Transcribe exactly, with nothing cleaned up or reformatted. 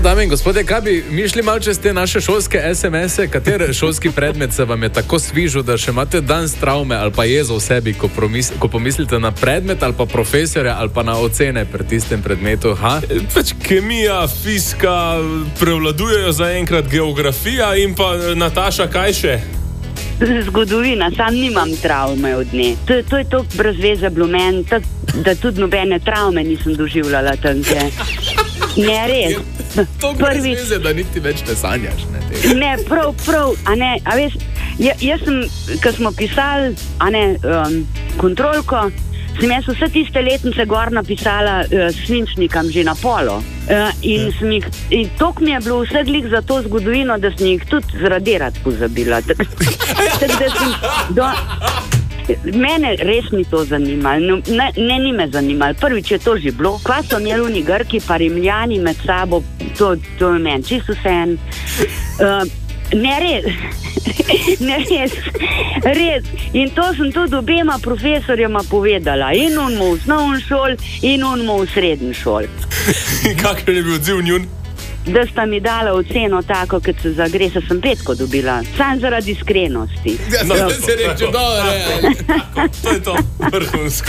dame in gospodje, kaj bi mišli malo čez te naše šolske es em es-e, kater šolski predmet se vam je tako svižil, da še imate dan travme ali pa jezo v sebi, ko, promis, ko pomislite na predmet ali pa profesorja ali pa na ocene pri tistem predmetu? Ha? Pač kemija, fizika, prevladujejo zaenkrat geografija in pa Nataša, kaj še? Zgodovina, sam nimam travme od nje. To, to je to brez veze bilo meni, da tudi nobene travme nisem doživljala tanke. Ne, res. To brez veze, da niti več ne sanjaš. Ne, ne prav, prav, a ne, a veš, ja, jaz sem, ko smo pisali, a ne, um, kontrolko, sem jaz vse tiste letnice gor napisala uh, svinčnikam že na polo. Uh, in sem jih, in tok mi je bilo vse glik za to zgodovino, da sem jih tudi zradirati pozabila. Tako da sem do... Mene res ni to zanimalo, ne, ne ni me zanimalo. Prvič je to že bilo. Kva so imeli Grki pa Rimljani med sabo, to, to je meni čisto vseeno. Uh, ne res, ne res, res. In to sem tudi obema profesorjema povedala. In onmu v osnovni šoli, in onmu v srednji šoli. In kakšen je bil odziv njun? Da sta mi dala oceno tako, kot se zagre, se sem petko dobila. Sam zaradi iskrenosti. Ja, no, se reče, dobro, to je to, vrhunsko.